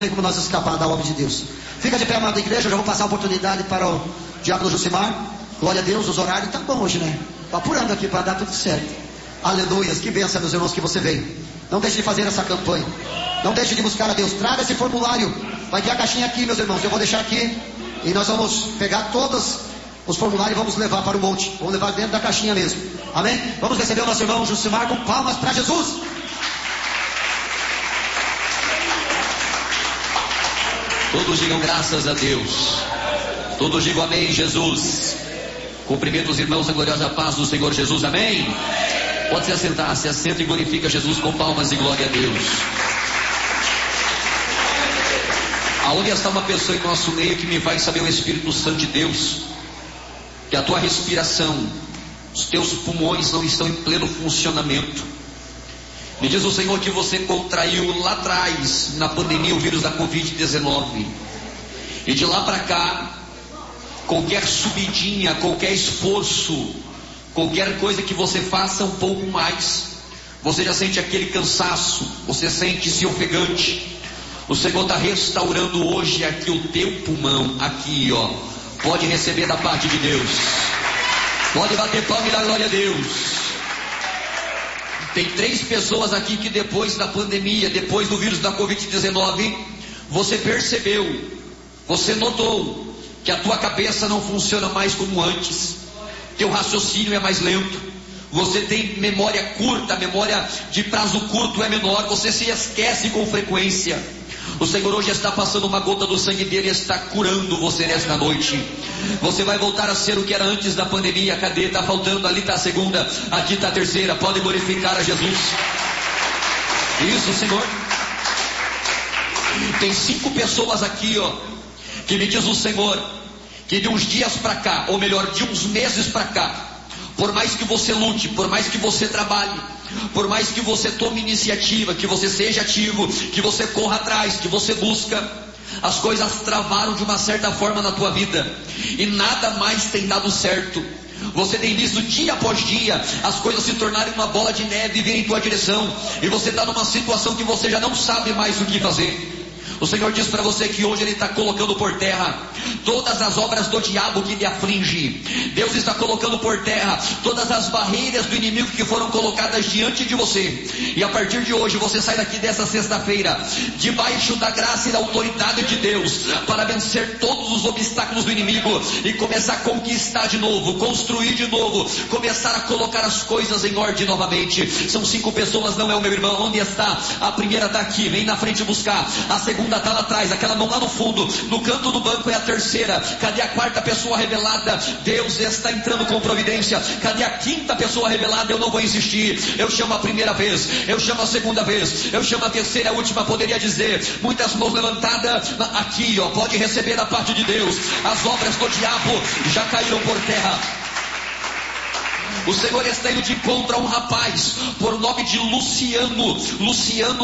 Tem como nós escapar da obra de Deus. Fica de pé, amada igreja. Eu já vou passar a oportunidade para o diácono Josimar. Glória a Deus, os horários tá bom hoje, né? Tô apurando aqui para dar tudo certo. Aleluias, que bênção, meus irmãos, que você veio. Não deixe de fazer essa campanha. Não deixe de buscar a Deus. Traga esse formulário. Vai ter a caixinha aqui, meus irmãos. Eu vou deixar aqui. E nós vamos pegar todos os formulários e vamos levar para o monte. Vamos levar dentro da caixinha mesmo. Amém? Vamos receber o nosso irmão Josimar com palmas para Jesus. Todos digam graças a Deus. Todos digam amém, Jesus. Cumprimento os irmãos a gloriosa paz do Senhor Jesus, amém? Pode se assentar, se assenta e glorifica Jesus com palmas e glória a Deus. Aonde está uma pessoa em nosso meio que me faz saber o Espírito Santo de Deus? Que a tua respiração, os teus pulmões não estão em pleno funcionamento. Me diz o Senhor que você contraiu lá atrás, na pandemia, o vírus da Covid-19. E de lá para cá, qualquer subidinha, qualquer esforço, qualquer coisa que você faça um pouco mais, você já sente aquele cansaço, você sente-se ofegante. O Senhor está restaurando hoje aqui o teu pulmão, aqui ó. Pode receber da parte de Deus. Pode bater palma e dar glória a Deus. Tem 3 pessoas aqui que depois da pandemia, depois do vírus da Covid-19, você percebeu, você notou que a tua cabeça não funciona mais como antes, teu raciocínio é mais lento, você tem memória curta, memória de prazo curto é menor, você se esquece com frequência. O Senhor hoje está passando uma gota do sangue dele e está curando você nesta noite. Você vai voltar a ser o que era antes da pandemia. Cadê? Está faltando, ali está a segunda, aqui está a terceira. Pode glorificar a Jesus. Isso, Senhor. Tem 5 pessoas aqui, ó, que me diz o Senhor que de uns dias para cá, ou melhor, de uns meses para cá, por mais que você lute, por mais que você trabalhe, por mais que você tome iniciativa, que você seja ativo, que você corra atrás, que você busca, as coisas travaram de uma certa forma na tua vida e nada mais tem dado certo. Você tem visto dia após dia as coisas se tornarem uma bola de neve e vir em tua direção, e você está numa situação que você já não sabe mais o que fazer. O Senhor diz para você que hoje Ele está colocando por terra todas as obras do diabo que lhe aflige. Deus está colocando por terra todas as barreiras do inimigo que foram colocadas diante de você. E a partir de hoje você sai daqui dessa sexta-feira debaixo da graça e da autoridade de Deus para vencer todos os obstáculos do inimigo e começar a conquistar de novo, construir de novo, começar a colocar as coisas em ordem novamente. São 5 pessoas, não é o meu irmão? Onde está? A primeira está aqui, vem na frente buscar. A segunda está lá atrás, aquela mão lá no fundo, no canto do banco é a terceira. Cadê a 4ª pessoa revelada? Deus está entrando com providência. Cadê a 5ª pessoa revelada? Eu não vou insistir. Eu chamo a primeira vez, eu chamo a segunda vez, eu chamo a terceira, a última, poderia dizer. Muitas mãos levantadas aqui, ó, pode receber da parte de Deus. As obras do diabo já caíram por terra. O Senhor está indo de encontro a um rapaz por nome de Luciano. Luciano